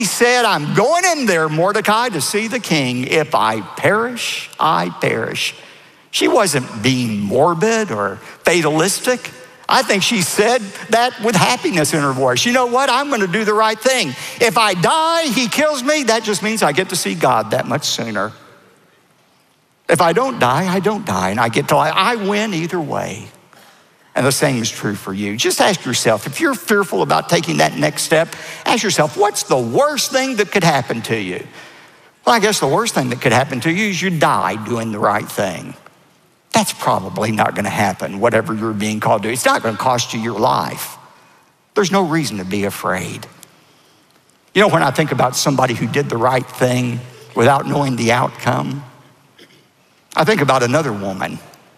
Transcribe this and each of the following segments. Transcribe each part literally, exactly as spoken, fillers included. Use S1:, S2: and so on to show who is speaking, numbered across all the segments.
S1: He said, I'm going in there, Mordecai, to see the king. If I perish, I perish. She wasn't being morbid or fatalistic. I think she said that with happiness in her voice. You know what? I'm going to do the right thing. If I die, he kills me. That just means I get to see God that much sooner. If I don't die, I don't die, and I get to life. I win either way. And the same is true for you. Just ask yourself, if you're fearful about taking that next step, ask yourself, what's the worst thing that could happen to you? Well, I guess the worst thing that could happen to you is you die doing the right thing. That's probably not going to happen, whatever you're being called to. It's not going to cost you your life. There's no reason to be afraid. You know, when I think about somebody who did the right thing without knowing the outcome, I think about another woman.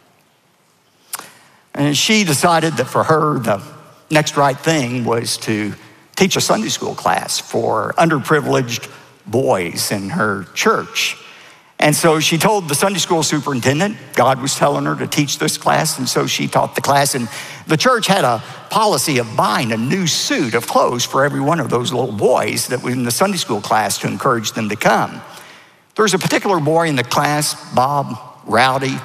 S1: And she decided that for her, the next right thing was to teach a Sunday school class for underprivileged boys in her church. And so she told the Sunday school superintendent God was telling her to teach this class, and so she taught the class. And the church had a policy of buying a new suit of clothes for every one of those little boys that was in the Sunday school class to encourage them to come. There was a particular boy in the class, Bob, rowdy,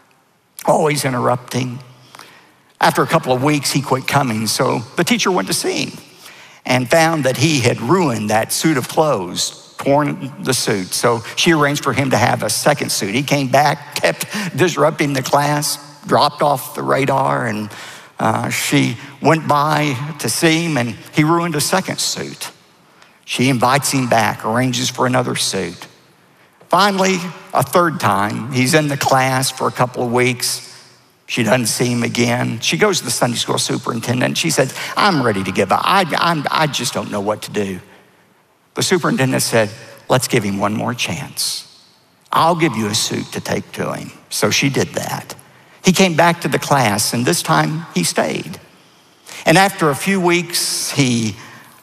S1: always interrupting. After a couple of weeks, he quit coming, so the teacher went to see him and found that he had ruined that suit of clothes, torn the suit. So she arranged for him to have a second suit. He came back, kept disrupting the class, dropped off the radar, and uh, she went by to see him, and he ruined a second suit. She invites him back, arranges for another suit. Finally, a third time, he's in the class for a couple of weeks. She doesn't see him again. She goes to the Sunday school superintendent, and she said, I'm ready to give up. I, I'm, I just don't know what to do. The superintendent said, let's give him one more chance. I'll give you a suit to take to him. So she did that. He came back to the class, and this time he stayed. And after a few weeks, he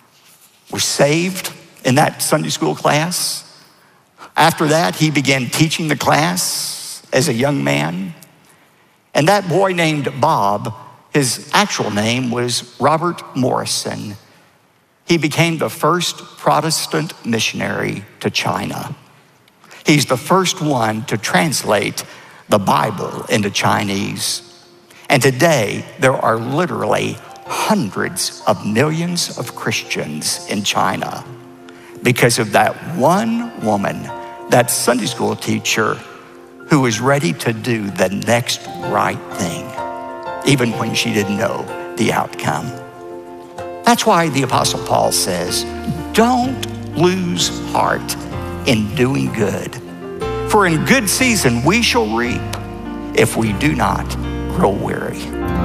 S1: was saved in that Sunday school class. After that, he began teaching the class as a young man. And that boy named Bob, his actual name was Robert Morrison. He became the first Protestant missionary to China. He's the first one to translate the Bible into Chinese. And today, there are literally hundreds of millions of Christians in China because of that one woman, that Sunday school teacher, who was ready to do the next right thing, even when she didn't know the outcome. That's why the Apostle Paul says, don't lose heart in doing good. For in good season we shall reap if we do not grow weary.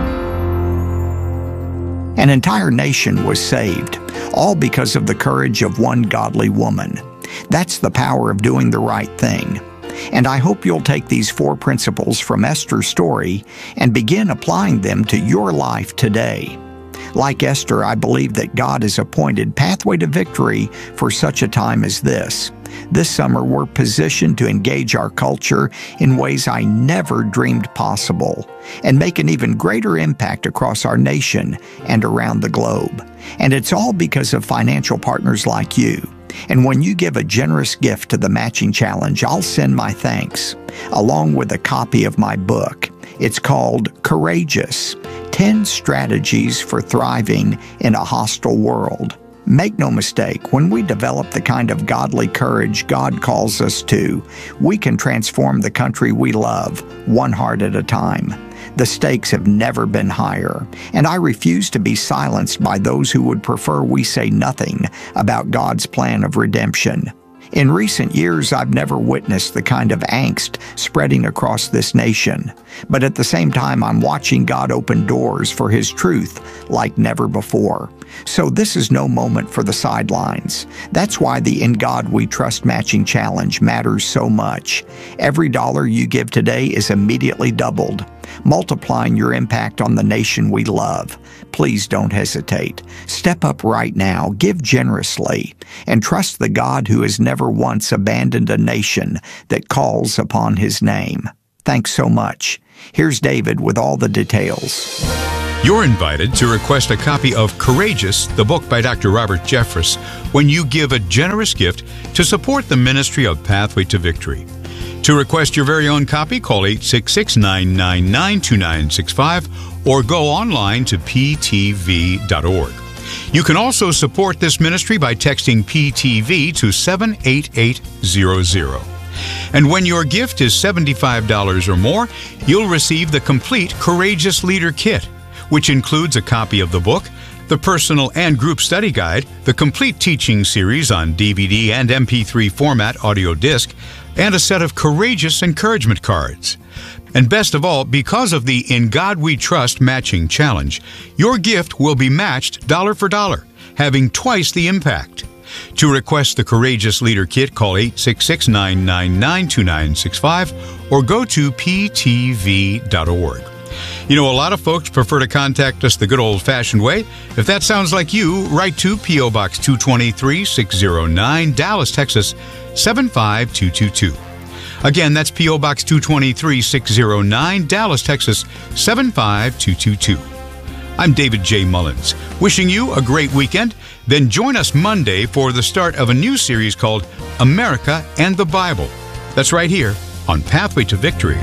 S1: An entire nation was saved, all because of the courage of one godly woman. That's the power of doing the right thing. And I hope you'll take these four principles from Esther's story and begin applying them to your life today. Like Esther, I believe that God has appointed Pathway to Victory for such a time as this. This summer, we're positioned to engage our culture in ways I never dreamed possible and make an even greater impact across our nation and around the globe. And it's all because of financial partners like you. And when you give a generous gift to the Matching Challenge, I'll send my thanks, along with a copy of my book. It's called Courageous, ten Strategies for Thriving in a Hostile World. Make no mistake, when we develop the kind of godly courage God calls us to, we can transform the country we love, one heart at a time. The stakes have never been higher, and I refuse to be silenced by those who would prefer we say nothing about God's plan of redemption. In recent years, I've never witnessed the kind of angst spreading across this nation, but at the same time, I'm watching God open doors for His truth like never before. So this is no moment for the sidelines. That's why the In God We Trust Matching Challenge matters so much. Every dollar you give today is immediately doubled, multiplying your impact on the nation we love. Please don't hesitate. Step up right now, give generously, and trust the God who has never once abandoned a nation that calls upon His name. Thanks so much. Here's David with all the details.
S2: You're invited to request a copy of Courageous, the book by Doctor Robert Jeffress, when you give a generous gift to support the ministry of Pathway to Victory. To request your very own copy, call eight six six, nine nine nine, two nine six five or go online to p t v dot org. You can also support this ministry by texting P T V to seven eight eight zero zero. And when your gift is seventy-five dollars or more, you'll receive the complete Courageous Leader Kit, which includes a copy of the book, the personal and group study guide, the complete teaching series on D V D and M P three format audio disc, and a set of Courageous encouragement cards. And best of all, because of the In God We Trust matching challenge, your gift will be matched dollar for dollar, having twice the impact. To request the Courageous Leader Kit, call eight six six, nine nine nine, two nine six five or go to p t v dot org. You know, a lot of folks prefer to contact us the good old-fashioned way. If that sounds like you, write to P O. Box two twenty-three, six oh nine, Dallas, Texas, seven five two two two. Again, that's P O. Box two twenty-three, six oh nine, Dallas, Texas, seven five two two two. I'm David J. Mullins, wishing you a great weekend. Then join us Monday for the start of a new series called America and the Bible. That's right here on Pathway to Victory.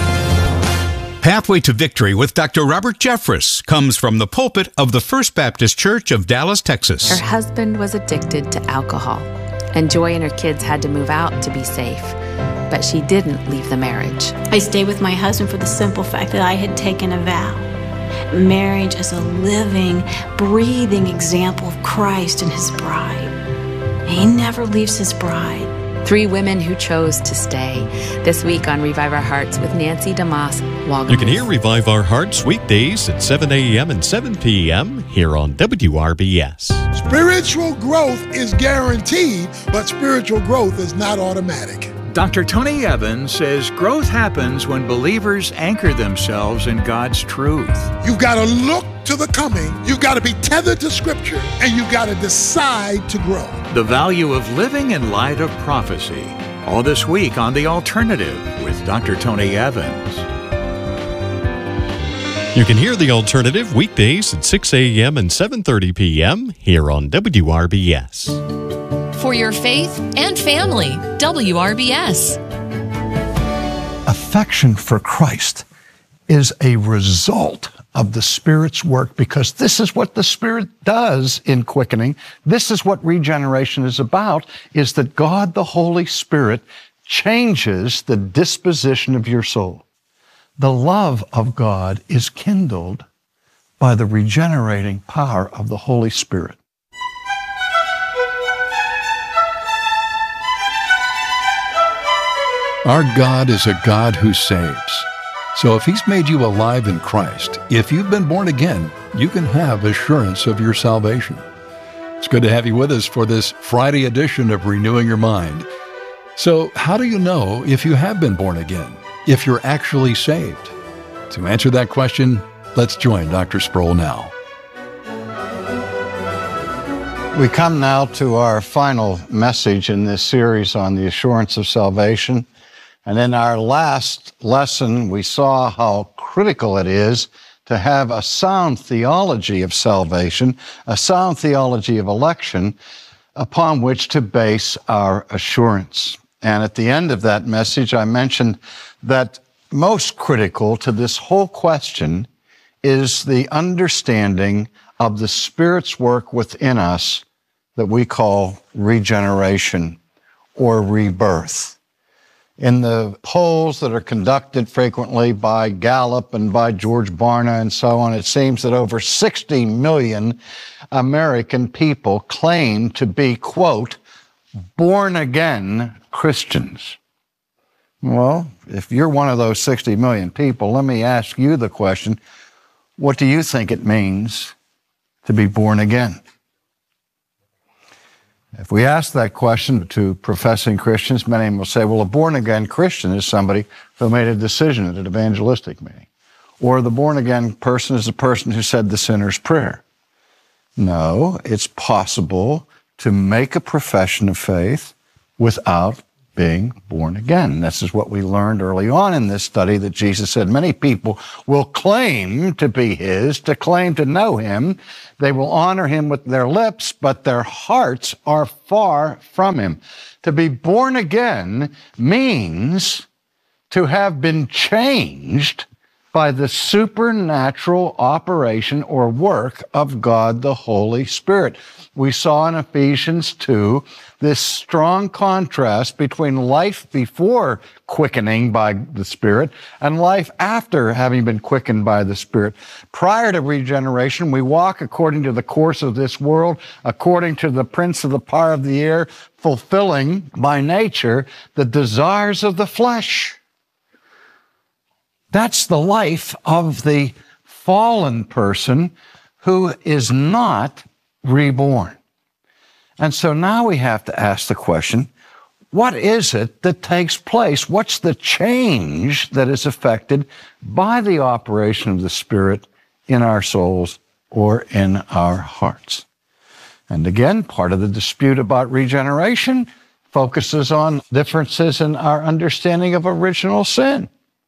S2: Pathway to Victory with Doctor Robert Jeffress comes from the pulpit of the First Baptist Church of Dallas, Texas.
S3: Her husband was addicted to alcohol, and Joy and her kids had to move out to be safe. But she didn't leave the marriage.
S4: I stayed with my husband for the simple fact that I had taken a vow. Marriage is a living, breathing example of Christ and His bride. He never leaves His bride.
S3: Three women who chose to stay. This week on Revive Our Hearts with Nancy DeMoss Walgreens.
S5: You can hear Revive Our Hearts weekdays at seven a.m. and seven p.m. here on W R B S.
S6: Spiritual growth is guaranteed, but spiritual growth is not automatic.
S7: Doctor Tony Evans says growth happens when believers anchor themselves in God's truth.
S6: You've got to look to the coming. You've got to be tethered to Scripture, and you've got to decide to grow.
S7: The value of living in light of prophecy. All this week on The Alternative with Doctor Tony Evans.
S5: You can hear The Alternative weekdays at six a.m. and seven thirty p.m. here on W R B S.
S8: For your faith and family, W R B S.
S9: Affection for Christ is a result of the Spirit's work, because this is what the Spirit does in quickening. This is what regeneration is about, is that God, the Holy Spirit, changes the disposition of your soul. The love of God is kindled by the regenerating power of the Holy Spirit.
S10: Our God is a God who saves. So if He's made you alive in Christ, if you've been born again, you can have assurance of your salvation. It's good to have you with us for this Friday edition of Renewing Your Mind. So how do you know if you have been born again, if you're actually saved? To answer that question, let's join Doctor Sproul now.
S9: We come now to our final message in this series on the assurance of salvation. And in our last lesson, we saw how critical it is to have a sound theology of salvation, a sound theology of election, upon which to base our assurance. And at the end of that message, I mentioned that most critical to this whole question is the understanding of the Spirit's work within us that we call regeneration or rebirth. In the polls that are conducted frequently by Gallup and by George Barna and so on, it seems that over sixty million American people claim to be, quote, born-again Christians. Well, if you're one of those sixty million people, let me ask you the question, what do you think it means to be born again? If we ask that question to professing Christians, many of them will say, well, a born-again Christian is somebody who made a decision at an evangelistic meeting. Or the born-again person is a person who said the sinner's prayer. No, it's possible to make a profession of faith without being born again. This is what we learned early on in this study, that Jesus said many people will claim to be his, to claim to know him. They will honor him with their lips, but their hearts are far from him. To be born again means to have been changed by the supernatural operation or work of God the Holy Spirit. We saw in Ephesians two this strong contrast between life before quickening by the Spirit and life after having been quickened by the Spirit. Prior to regeneration, we walk according to the course of this world, according to the prince of the power of the air, fulfilling by nature the desires of the flesh. That's the life of the fallen person who is not reborn. And so now we have to ask the question, what is it that takes place? What's the change that is affected by the operation of the Spirit in our souls or in our hearts? And again, part of the dispute about regeneration focuses on differences in our understanding of original sin.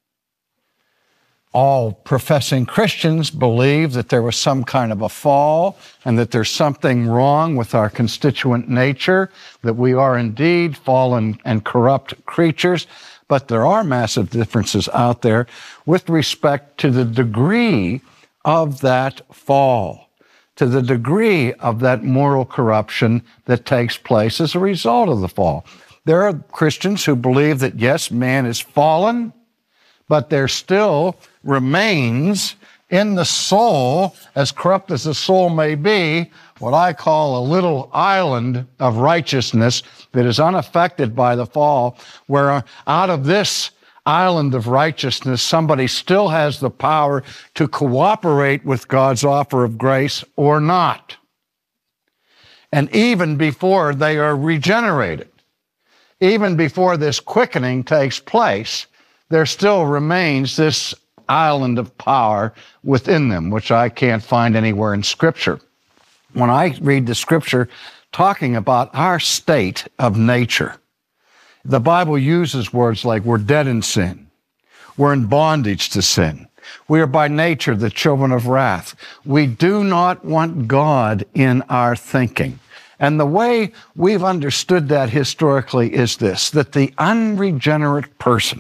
S9: All professing Christians believe that there was some kind of a fall and that there's something wrong with our constituent nature, that we are indeed fallen and corrupt creatures, but there are massive differences out there with respect to the degree of that fall, to the degree of that moral corruption that takes place as a result of the fall. There are Christians who believe that, yes, man is fallen, but there still remains in the soul, as corrupt as the soul may be, what I call a little island of righteousness that is unaffected by the fall, where out of this island of righteousness, somebody still has the power to cooperate with God's offer of grace or not. And even before they are regenerated, even before this quickening takes place, there still remains this island of power within them, which I can't find anywhere in Scripture. When I read the Scripture talking about our state of nature, the Bible uses words like we're dead in sin, we're in bondage to sin, we are by nature the children of wrath. We do not want God in our thinking. And the way we've understood that historically is this, that the unregenerate person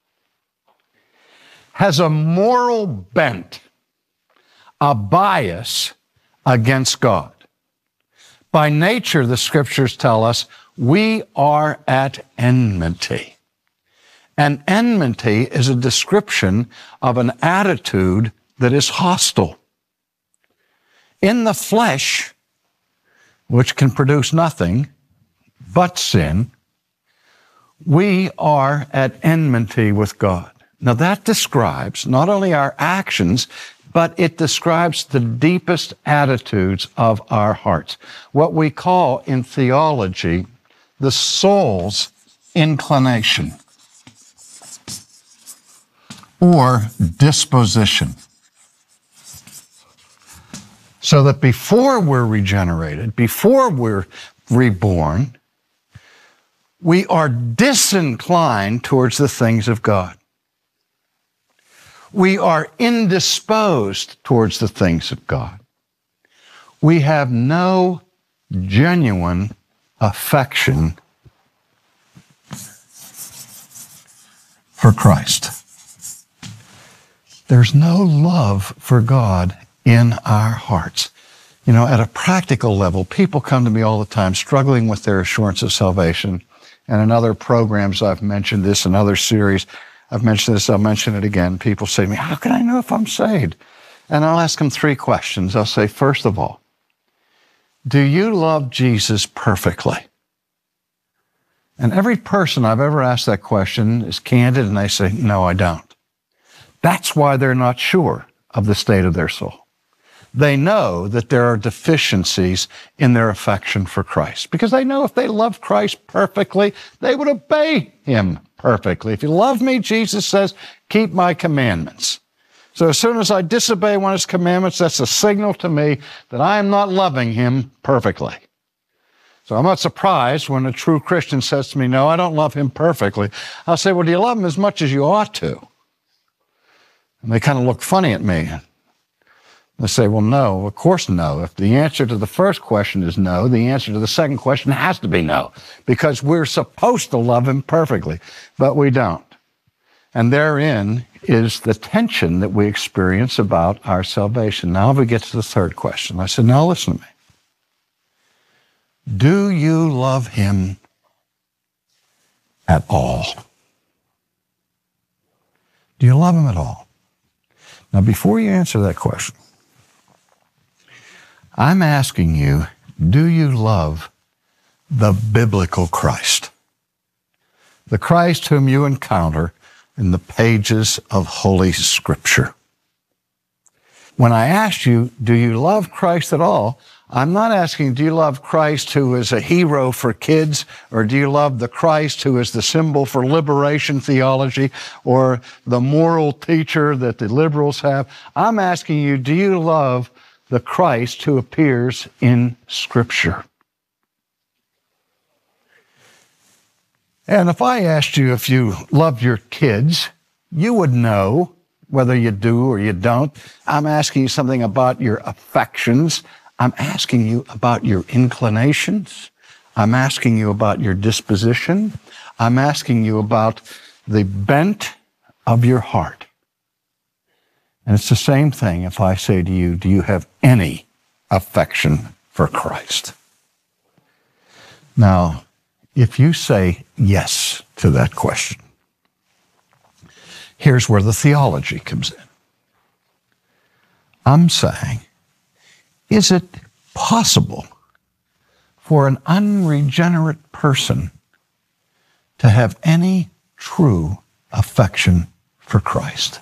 S9: has a moral bent, a bias against God. By nature, the Scriptures tell us, we are at enmity. And enmity is a description of an attitude that is hostile. In the flesh, which can produce nothing but sin, we are at enmity with God. Now that describes not only our actions, but it describes the deepest attitudes of our hearts. What we call in theology, the soul's inclination or disposition. So that before we're regenerated, before we're reborn, we are disinclined towards the things of God. We are indisposed towards the things of God. We have no genuine affection for Christ. There's no love for God in our hearts. You know, at a practical level, people come to me all the time struggling with their assurance of salvation. And in other programs, I've mentioned this, in other series, I've mentioned this, I'll mention it again. People say to me, how can I know if I'm saved? And I'll ask them three questions. I'll say, first of all, do you love Jesus perfectly? And every person I've ever asked that question is candid, and they say, no, I don't. That's why they're not sure of the state of their soul. They know that there are deficiencies in their affection for Christ, because they know if they loved Christ perfectly, they would obey him perfectly. If you love me, Jesus says, keep my commandments. So as soon as I disobey one of his commandments, that's a signal to me that I am not loving him perfectly. So I'm not surprised when a true Christian says to me, no, I don't love him perfectly. I'll say, well, do you love him as much as you ought to? And they kind of look funny at me. They say, well, no, of course no. If the answer to the first question is no, the answer to the second question has to be no, because we're supposed to love him perfectly, but we don't. And therein is the tension that we experience about our salvation. Now we get to the third question. I said, now listen to me. Do you love him at all? Do you love him at all? Now, before you answer that question, I'm asking you, do you love the biblical Christ? The Christ whom you encounter in the pages of Holy Scripture. When I asked you, do you love Christ at all? I'm not asking, do you love Christ who is a hero for kids, or do you love the Christ who is the symbol for liberation theology, or the moral teacher that the liberals have? I'm asking you, do you love the Christ who appears in Scripture? And if I asked you if you love your kids, you would know whether you do or you don't. I'm asking you something about your affections. I'm asking you about your inclinations. I'm asking you about your disposition. I'm asking you about the bent of your heart. And it's the same thing if I say to you, do you have any affection for Christ? Now, if you say yes to that question, here's where the theology comes in. I'm saying, is it possible for an unregenerate person to have any true affection for Christ?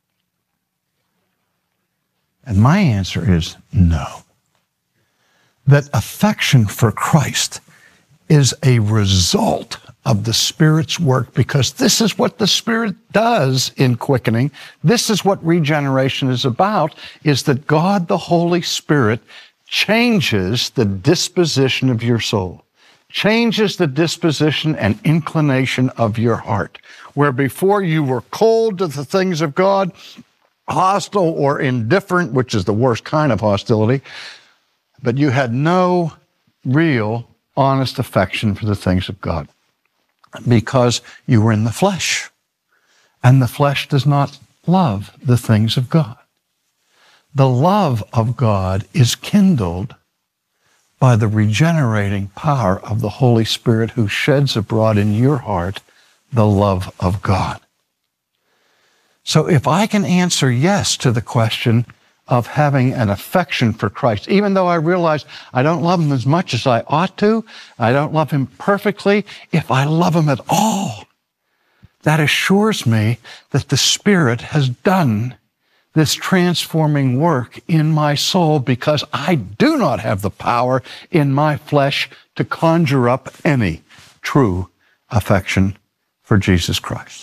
S9: And my answer is no. That affection for Christ is a result of the Spirit's work, because this is what the Spirit does in quickening. This is what regeneration is about, is that God, the Holy Spirit, changes the disposition of your soul, changes the disposition and inclination of your heart. Where before you were cold to the things of God, hostile or indifferent, which is the worst kind of hostility, but you had no real, honest affection for the things of God because you were in the flesh, and the flesh does not love the things of God. The love of God is kindled by the regenerating power of the Holy Spirit, who sheds abroad in your heart the love of God. So if I can answer yes to the question of having an affection for Christ, even though I realize I don't love him as much as I ought to, I don't love him perfectly, if I love him at all, that assures me that the Spirit has done this transforming work in my soul, because I do not have the power in my flesh to conjure up any true affection for Jesus Christ.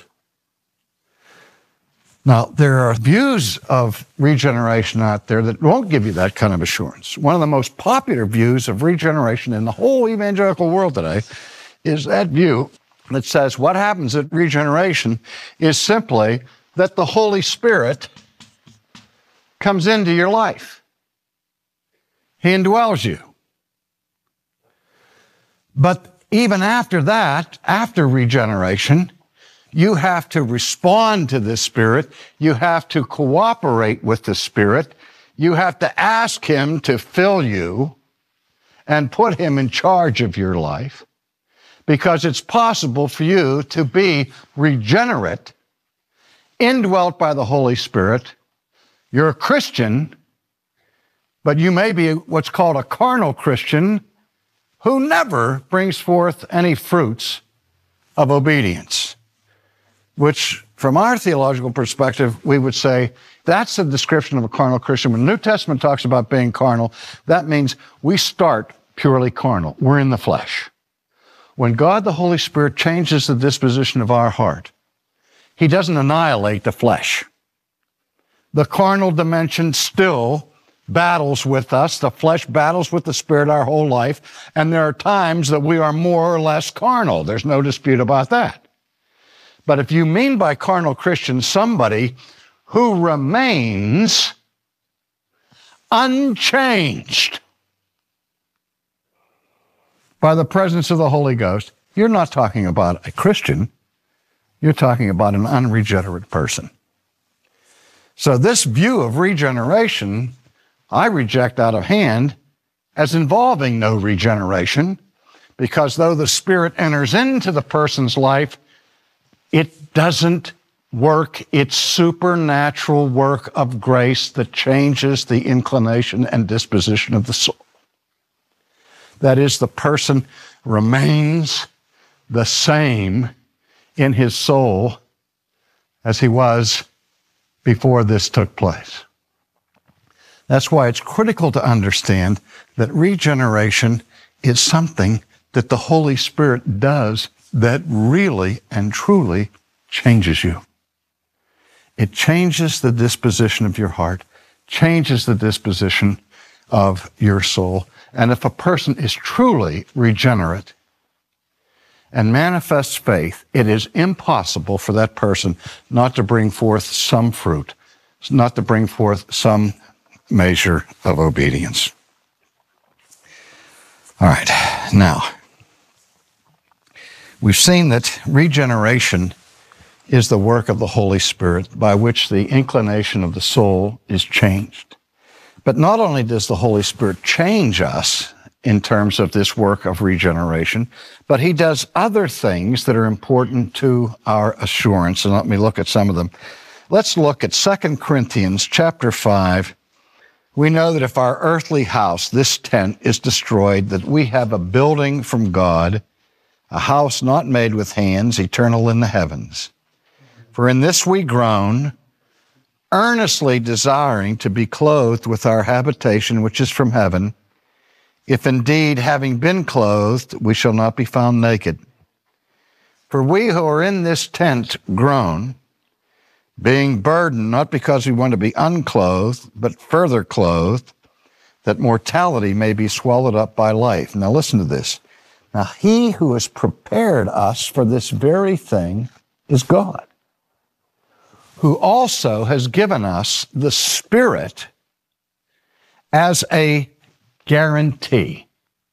S9: Now, there are views of regeneration out there that won't give you that kind of assurance. One of the most popular views of regeneration in the whole evangelical world today is that view that says what happens at regeneration is simply that the Holy Spirit comes into your life. He indwells you. But even after that, after regeneration, you have to respond to the Spirit. You have to cooperate with the Spirit. You have to ask Him to fill you and put Him in charge of your life, because it's possible for you to be regenerate, indwelt by the Holy Spirit. You're a Christian, but you may be what's called a carnal Christian who never brings forth any fruits of obedience, which from our theological perspective, we would say that's a description of a carnal Christian. When the New Testament talks about being carnal, that means we start purely carnal. We're in the flesh. When God the Holy Spirit changes the disposition of our heart, He doesn't annihilate the flesh. The carnal dimension still battles with us. The flesh battles with the Spirit our whole life, and there are times that we are more or less carnal. There's no dispute about that. But if you mean by carnal Christian somebody who remains unchanged by the presence of the Holy Ghost, you're not talking about a Christian. You're talking about an unregenerate person. So this view of regeneration, I reject out of hand as involving no regeneration, because though the Spirit enters into the person's life, it doesn't work its supernatural work of grace that changes the inclination and disposition of the soul. That is, the person remains the same in his soul as he was before this took place. That's why it's critical to understand that regeneration is something that the Holy Spirit does that really and truly changes you. It changes the disposition of your heart, changes the disposition of your soul. And if a person is truly regenerate and manifests faith, it is impossible for that person not to bring forth some fruit, not to bring forth some measure of obedience. All right, now, we've seen that regeneration is the work of the Holy Spirit by which the inclination of the soul is changed. But not only does the Holy Spirit change us in terms of this work of regeneration, but he does other things that are important to our assurance. And let me look at some of them. Let's look at Second Corinthians chapter five. We know that if our earthly house, this tent, is destroyed, that we have a building from God, a house not made with hands, eternal in the heavens. For in this we groan, earnestly desiring to be clothed with our habitation which is from heaven, if indeed, having been clothed, we shall not be found naked. For we who are in this tent groan, being burdened, not because we want to be unclothed, but further clothed, that mortality may be swallowed up by life. Now listen to this. Now he who has prepared us for this very thing is God, who also has given us the Spirit as a guarantee.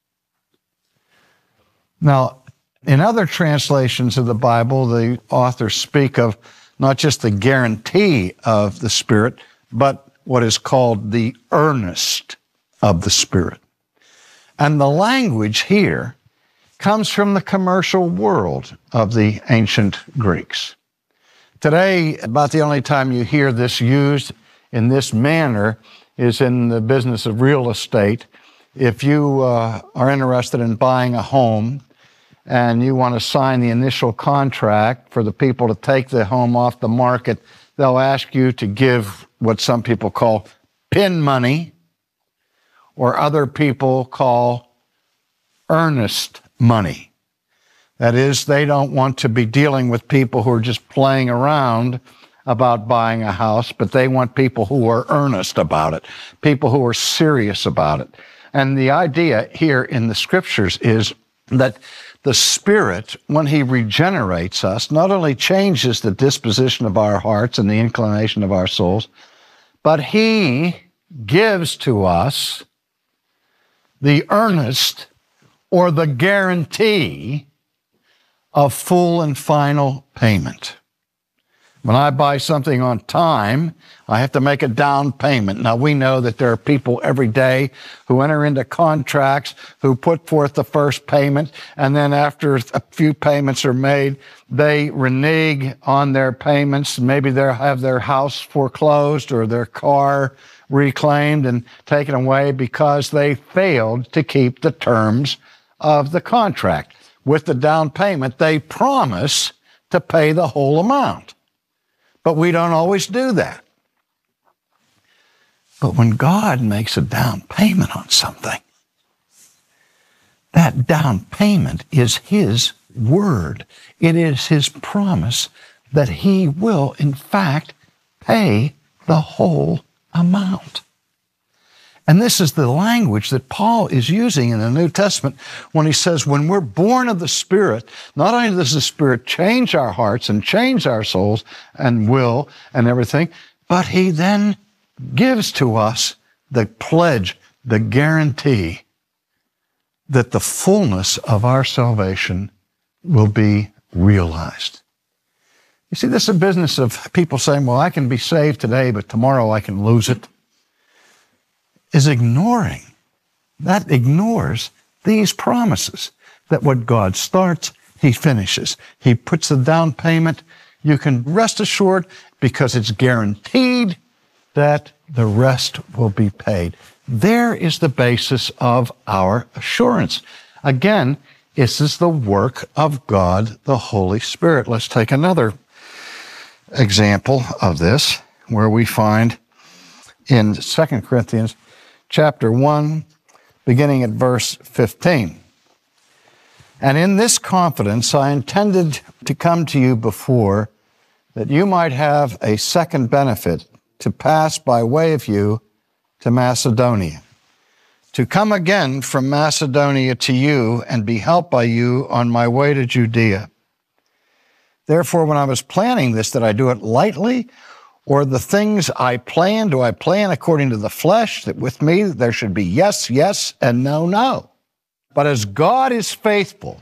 S9: Now, in other translations of the Bible, the authors speak of not just the guarantee of the Spirit, but what is called the earnest of the Spirit. And the language here comes from the commercial world of the ancient Greeks. Today, about the only time you hear this used in this manner is in the business of real estate. If you uh, are interested in buying a home and you want to sign the initial contract for the people to take the home off the market, they'll ask you to give what some people call pin money, or other people call earnest money. That is, they don't want to be dealing with people who are just playing around about buying a house, but they want people who are earnest about it, people who are serious about it. And the idea here in the Scriptures is that the Spirit, when he regenerates us, not only changes the disposition of our hearts and the inclination of our souls, but he gives to us the earnest or the guarantee of full and final payment. When I buy something on time, I have to make a down payment. Now, we know that there are people every day who enter into contracts who put forth the first payment, and then after a few payments are made, they renege on their payments. Maybe they'll have their house foreclosed or their car reclaimed and taken away because they failed to keep the terms of the contract. With the down payment, they promise to pay the whole amount. But we don't always do that. But when God makes a down payment on something, that down payment is his word. It is his promise that he will, in fact, pay the whole amount. And this is the language that Paul is using in the New Testament when he says, when we're born of the Spirit, not only does the Spirit change our hearts and change our souls and will and everything, but he then gives to us the pledge, the guarantee that the fullness of our salvation will be realized. You see, this is a business of people saying, well, I can be saved today, but tomorrow I can lose it, is ignoring. That ignores these promises, that what God starts, he finishes. He puts the down payment. You can rest assured because it's guaranteed that the rest will be paid. There is the basis of our assurance. Again, this is the work of God, the Holy Spirit. Let's take another example of this, where we find in Second Corinthians chapter one, beginning at verse fifteen. And in this confidence I intended to come to you before, that you might have a second benefit, to pass by way of you to Macedonia, to come again from Macedonia to you and be helped by you on my way to Judea. Therefore, when I was planning this, did I do it lightly? Or the things I plan, do I plan according to the flesh, that with me there should be yes, yes, and no, no? But as God is faithful,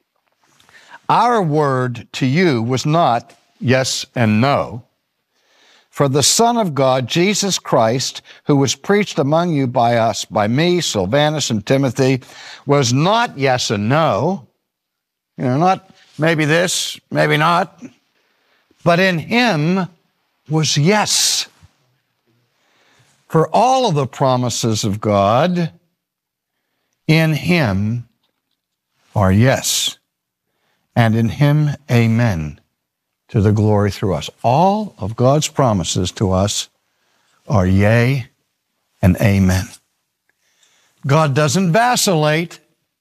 S9: our word to you was not yes and no. For the Son of God, Jesus Christ, who was preached among you by us, by me, Silvanus, and Timothy, was not yes and no. You know, not maybe this, maybe not. But in him was yes. For all of the promises of God in him are yes, and in him amen, to the glory through us. All of God's promises to us are yea and amen. God doesn't vacillate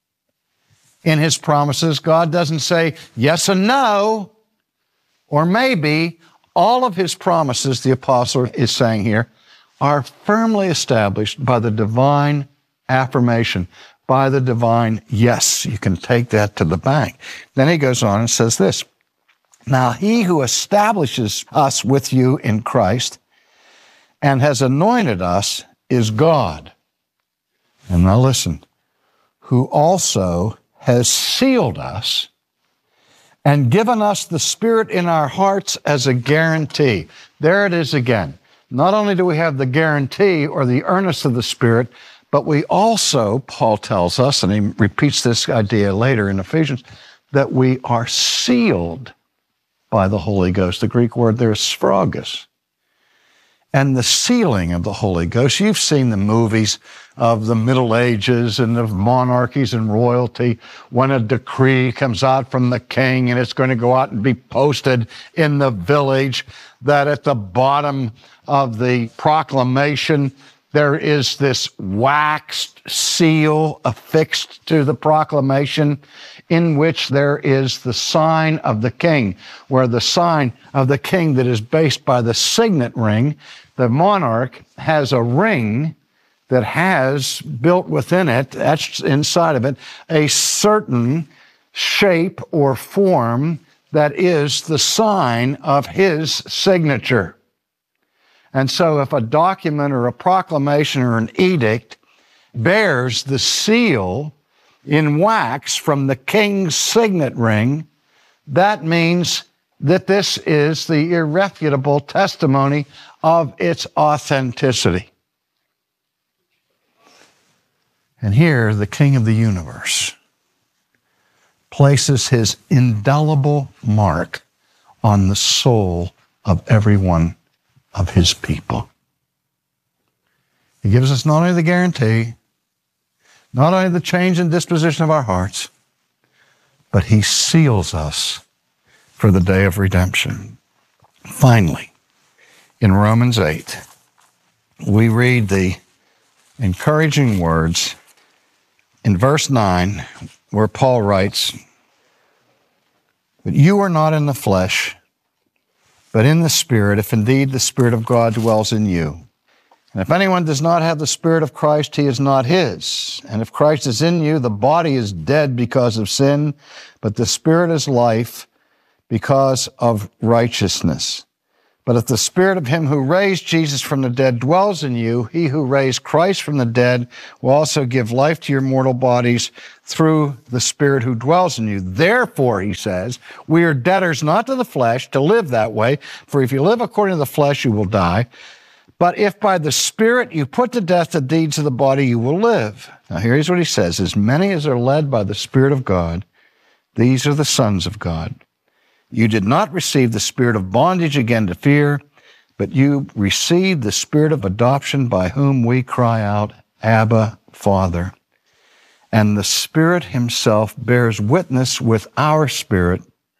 S9: in his promises. God doesn't say yes and no, or maybe. All of his promises, the apostle is saying here, are firmly established by the divine affirmation, by the divine yes. You can take that to the bank. Then he goes on and says this, now he who establishes us with you in Christ and has anointed us is God. And now listen, who also has sealed us and given us the Spirit in our hearts as a guarantee. There it is again. Not only do we have the guarantee or the earnest of the Spirit, but we also, Paul tells us, and he repeats this idea later in Ephesians, that we are sealed by the Holy Ghost. The Greek word there is sphrogos. And the sealing of the Holy Ghost, you've seen the movies of the Middle Ages and of monarchies and royalty, when a decree comes out from the king and it's going to go out and be posted in the village, that at the bottom of the proclamation there is this waxed seal affixed to the proclamation, in which there is the sign of the king, where the sign of the king that is based by the signet ring, the monarch has a ring that has built within it, etched inside of it, a certain shape or form that is the sign of his signature. And so if a document or a proclamation or an edict bears the seal in wax from the king's signet ring, that means that this is the irrefutable testimony of its authenticity. And here, the King of the universe places his indelible mark on the soul of every one of his people. He gives us not only the guarantee, not only the change in disposition of our hearts, but he seals us for the day of redemption. Finally, in Romans eight, we read the encouraging words in verse nine, where Paul writes, "But you are not in the flesh, but in the Spirit, if indeed the Spirit of God dwells in you. And if anyone does not have the Spirit of Christ, he is not his. And if Christ is in you, the body is dead because of sin, but the Spirit is life because of righteousness. But if the Spirit of him who raised Jesus from the dead dwells in you, he who raised Christ from the dead will also give life to your mortal bodies through the Spirit who dwells in you. Therefore, he says, we are debtors not to the flesh to live that way, for if you live according to the flesh, you will die. But if by the Spirit you put to death the deeds of the body, you will live. Now here's what he says. As many as are led by the Spirit of God, these are the sons of God. You did not receive the spirit of bondage again to fear, but you received the Spirit of adoption by whom we cry out, Abba, Father. And the Spirit himself bears witness with our spirit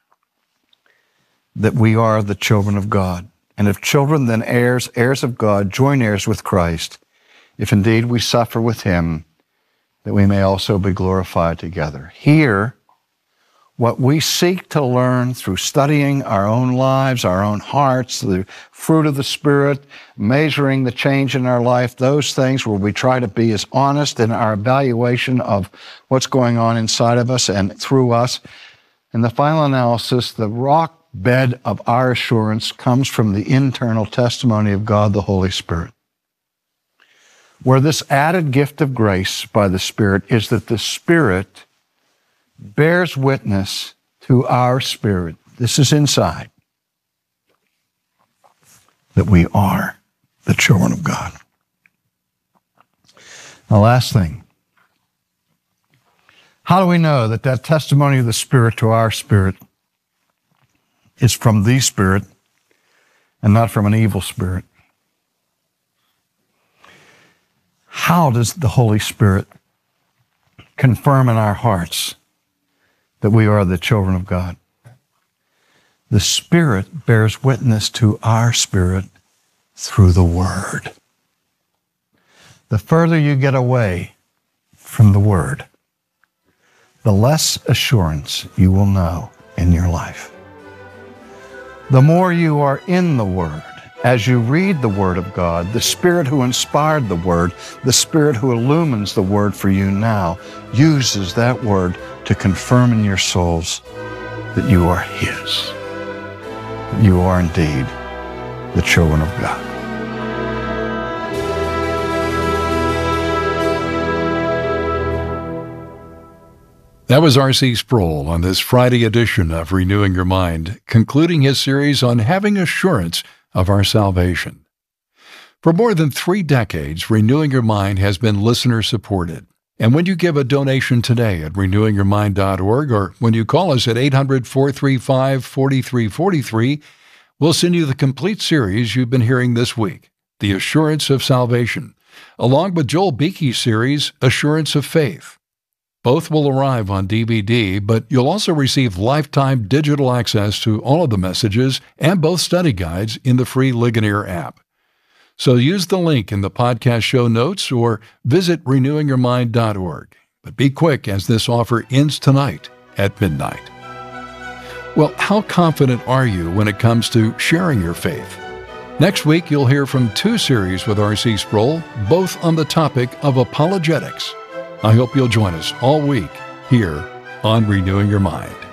S9: that we are the children of God. And if children, then heirs, heirs of God, joint heirs with Christ, if indeed we suffer with him, that we may also be glorified together. Here, what we seek to learn through studying our own lives, our own hearts, the fruit of the Spirit, measuring the change in our life, those things where we try to be as honest in our evaluation of what's going on inside of us and through us. In the final analysis, the rock bed of our assurance comes from the internal testimony of God, the Holy Spirit, where this added gift of grace by the Spirit is that the Spirit bears witness to our spirit. This is inside, that we are the children of God. The last thing, how do we know that that testimony of the Spirit to our spirit is from the Spirit and not from an evil spirit? How does the Holy Spirit confirm in our hearts that we are the children of God? The Spirit bears witness to our spirit through the Word. The further you get away from the Word, the less assurance you will know in your life. The more you are in the Word, as you read the Word of God, the Spirit who inspired the Word, the Spirit who illumines the Word for you now, uses that Word to confirm in your souls that you are His, that you are indeed the children of God.
S10: That was R C Sproul on this Friday edition of Renewing Your Mind, concluding his series on having assurance of our salvation. For more than three decades, Renewing Your Mind has been listener-supported. And when you give a donation today at renewing your mind dot org, or when you call us at eight hundred, four three five, four three four three, we'll send you the complete series you've been hearing this week, The Assurance of Salvation, along with Joel Beeke's series, Assurance of Faith. Both will arrive on D V D, but you'll also receive lifetime digital access to all of the messages and both study guides in the free Ligonier app. So use the link in the podcast show notes or visit renewing your mind dot org. But be quick, as this offer ends tonight at midnight. Well, how confident are you when it comes to sharing your faith? Next week, you'll hear from two series with R C Sproul, both on the topic of apologetics. I hope you'll join us all week here on Renewing Your Mind.